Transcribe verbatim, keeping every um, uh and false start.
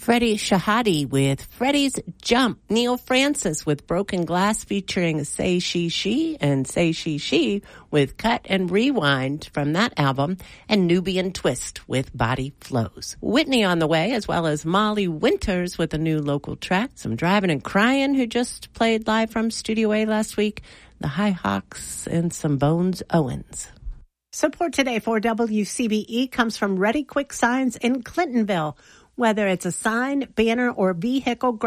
Freddie Shahadi with Freddie's Jump. Neil Francis with Broken Glass featuring Say She She, and Say She She with Cut and Rewind from that album, and Nubian Twist with Body Flows. Whitney on the way, as well as Molly Winters with a new local track. Some Driving and Crying, who just played live from Studio A last week. The High Hawks, and some Bones Owens. Support today for W C B E comes from Ready Quick Signs in Clintonville. Whether it's a sign, banner, or vehicle